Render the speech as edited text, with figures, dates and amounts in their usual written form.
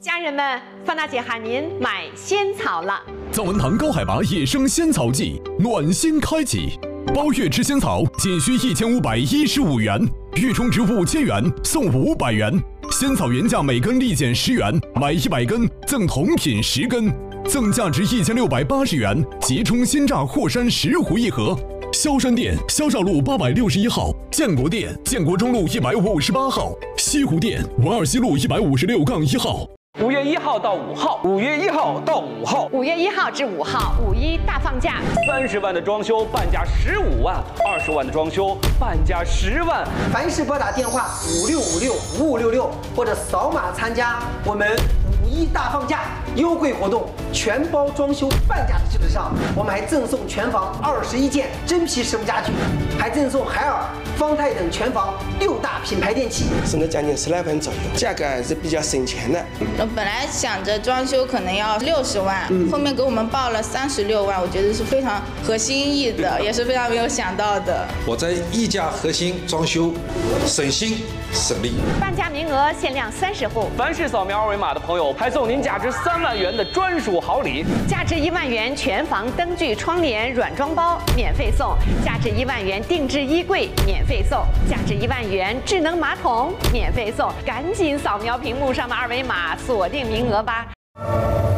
家人们，范大姐喊您买仙草了。 藏文堂高海拔野生仙草季暖心开启，8月吃仙草仅需1515元，预充值5000元送500元，仙草原价每根立减10元，买100根赠同品10根，赠价值1680元即充鲜榨霍山10壶1盒。萧山店萧兆路861号，建国店建国中路158号，西湖店文二西路156-1号。 5月1号到5号，5月1号到5号 ，5月1号至5号，5·1大放价 ，30万的装修半价15万，20万的装修半价10万。 凡是拨打电话56565566或者扫码参加我们5·1大放价优惠活动，全包装修半价的基础上，我们还赠送全房21件真皮实木家具，还赠送海尔、方太等全房6大品牌电器， 省了将近10来万左右，价格还是比较省钱的。 我本来想着装修可能要60万，后面给我们报了36万，我觉得是非常合心意的，也是非常没有想到的。 我在溢价核心装修，省心省力。 半价名额限量30户， 凡是扫描二维码的朋友，还送您价值3万元的专属好礼， 价值1万元全房灯具、窗帘软装包免费送，价值1万元定制衣柜免费送，价值1万元智能马桶免费送，赶紧扫描屏幕上的二维码锁定名额吧。